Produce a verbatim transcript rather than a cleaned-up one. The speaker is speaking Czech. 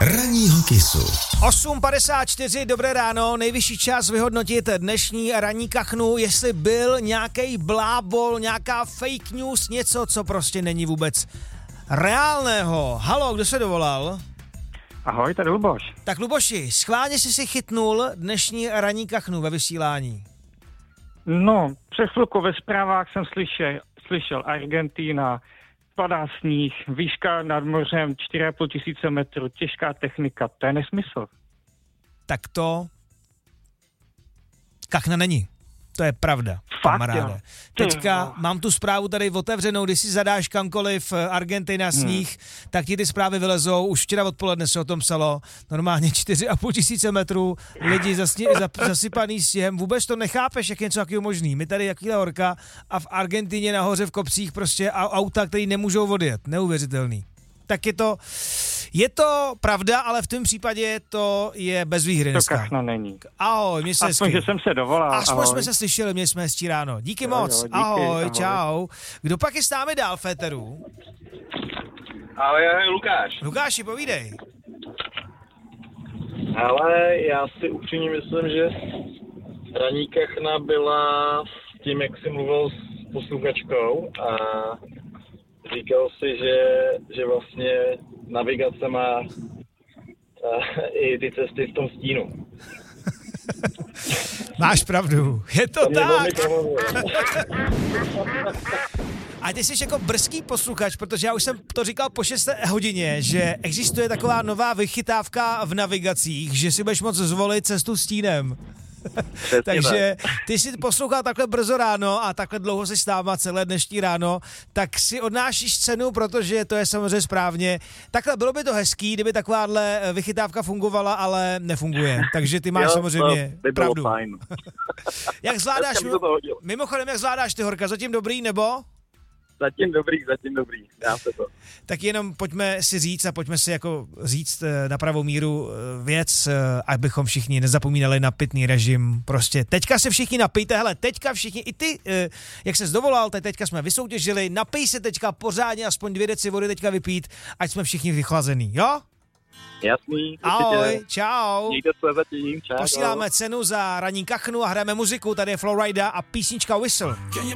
Ranního Kissu. osm padesát čtyři, dobré ráno, nejvyšší čas vyhodnotit dnešní ranní kachnu, jestli byl nějaký blábol, nějaká fake news, něco, co prostě není vůbec reálného. Halo, kdo se dovolal? Ahoj, tady Luboš. Tak Luboši, schválně jsi si chytnul dnešní ranní kachnu ve vysílání. No, před chvilkou ve zprávách jsem slyšel, slyšel Argentína, padá sníh, výška nad mořem čtyři a půl tisíce metrů, těžká technika, to je nesmysl. Tak to kachna není. To je pravda, Fakt, kamaráde. jo? Teďka Ty, mám tu zprávu tady otevřenou, když si zadáš kamkoliv Argentina sníh, hmm. tak ti ty zprávy vylezou, už včera odpoledne se o tom psalo, normálně čtyři a půl tisíce metrů, lidi zasni, zasypaný sněhem, vůbec to nechápeš, jak je něco takového možný. My tady jakýhle horka a v Argentině nahoře v kopcích prostě auta, který nemůžou odjet, neuvěřitelný. Tak je to, je to pravda, ale v tom případě to je bez výhry dneska. To kachna není. Ahoj, mě se Aspoň, hezky. že jsem se dovolal. Aspoň ahoj. jsme se slyšeli, měli jsme hezčí ráno. Díky Jo, moc, jo, díky, ahoj, ahoj. čau. Kdo pak je s námi dál, Féteru? Ale ahoj, Lukáš. Lukáši, povídej. Ale já si upřímně myslím, že ranní kachna byla s tím, jak jsi mluvil s posluchačkou a říkal si, že, že vlastně navigace má a, i ty cesty v tom stínu. Máš pravdu, je to To mě velmi tak. pomohlo. A ty jsi jako brzký posluchač, protože já už jsem to říkal po šesté hodině, že existuje taková nová vychytávka v navigacích, že si budeš moct zvolit cestu stínem. Takže ty si poslouchal takhle brzo ráno a takhle dlouho si s náma celé dnešní ráno, tak si odnášíš cenu, protože to je samozřejmě správně. Takhle bylo by to hezký, kdyby takováhle vychytávka fungovala, ale nefunguje. Takže ty máš Jo, samozřejmě to by bylo pravdu. fajn. Jak zvládáš, Dneska mi to hodilo. mimochodem, jak zvládáš ty horka? Zatím dobrý, nebo? Zatím dobrý, zatím dobrý. Dá se to. Tak jenom pojďme si říct a pojďme si jako říct na pravou míru věc, abychom všichni nezapomínali na pitný režim. Prostě teďka se všichni napijte, hele, teďka všichni, i ty, jak ses dovolal, tak teďka jsme vysoutěžili, napij se teďka pořádně, aspoň dvě deci vody teďka vypít, ať jsme všichni vychlazený, jo? Jasný. Ahoj, určitě. čau. Mějte se zatím, čau. Posíláme cenu za ranní kachnu a hrajeme muziku, tady je Flowrida a písnička Whistle. Can you